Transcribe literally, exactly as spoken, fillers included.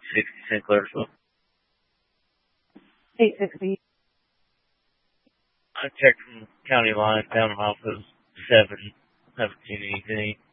sixty Sinclairsville. eight sixty. I checked from county line down off of seven. Haven't seen anything.